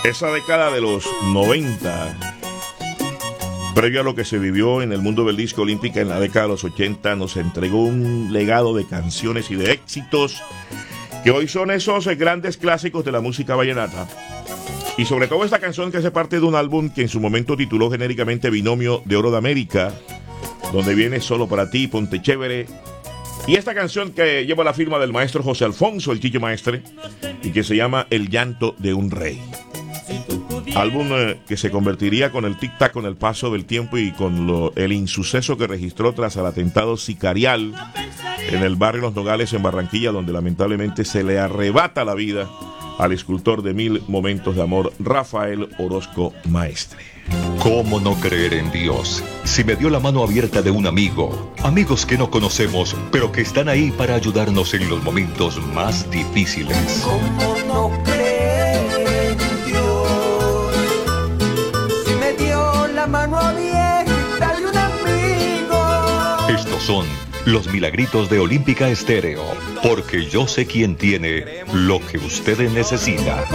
Esa década de los 90, previo a lo que se vivió en el mundo del disco olímpica en la década de los 80, nos entregó un legado de canciones y de éxitos que hoy son esos grandes clásicos de la música vallenata. Y sobre todo esta canción que hace parte de un álbum que en su momento tituló genéricamente Binomio de Oro de América, donde viene Solo para ti, Ponte Chévere. Y esta canción que lleva la firma del maestro José Alfonso, el Chicho Maestre, y que se llama El llanto de un rey. Álbum que se convertiría con el tic-tac, con el paso del tiempo y con el insuceso que registró tras el atentado sicarial en el barrio Los Nogales en Barranquilla, donde lamentablemente se le arrebata la vida al escultor de 1000 momentos de amor, Rafael Orozco Maestre. ¿Cómo no creer en Dios si me dio la mano abierta de un amigo? Amigos que no conocemos, pero que están ahí para ayudarnos en los momentos más difíciles. ¿Cómo no creer en Dios si me dio la mano abierta de un amigo? Estos son los milagritos de Olímpica Estéreo, porque yo sé quién tiene lo que ustedes necesitan.